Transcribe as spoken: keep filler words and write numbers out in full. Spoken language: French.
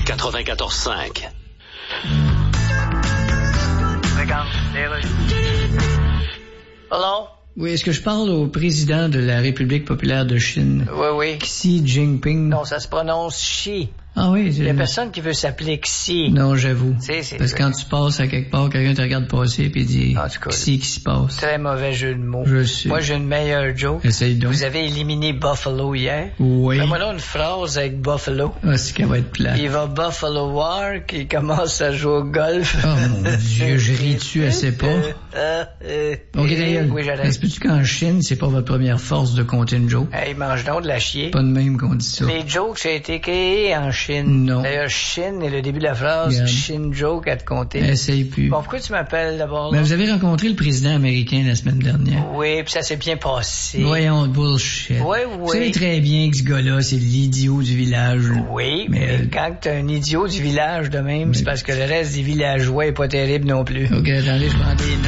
quatre-vingt-quatorze cinq. Regarde, les rues. Hello? Oui, est-ce que je parle au président de la République populaire de Chine? Oui, oui. Xi Jinping? Non, ça se prononce Xi. Ah oui, Il y a personne qui veut s'appeler Xi. Non, j'avoue. C'est, c'est Parce que quand tu passes à quelque part, quelqu'un te regarde passer puis dit en tout cas, Xi qui se passe. Très mauvais jeu de mots. Je sais. Moi, j'ai une meilleure joke. Essaye donc. Vous avez éliminé Buffalo hier. Oui. Fais-moi là une phrase avec Buffalo. Ah, c'est qu'elle va être plate. Il va Buffalo Work, il commence à jouer au golf. Oh mon Dieu, je ris-tu, elle sait pas. Euh, euh, Ok, euh, d'ailleurs, oui, j'arrête. est-ce que tu qu'en Chine, c'est pas votre première force de compter une joke? Hey, mange donc de la chier. Pas de même qu'on dit ça. Les jokes, ça a été créé en Chine. Non. D'ailleurs, Chine est le début de la phrase. Regarde. Chine joke à te compter. Essaye plus. Bon, pourquoi tu m'appelles d'abord, là? Mais vous avez rencontré le président américain la semaine dernière. Oui, puis ça s'est bien passé. Voyons, bullshit. Oui, Vous oui. savez très bien que ce gars-là, c'est l'idiot du village. Oui, mais, mais euh, quand t'es un idiot du village de même, mais- c'est parce que le reste des villageois est pas terrible non plus. Ok, attendez, je prends des notes.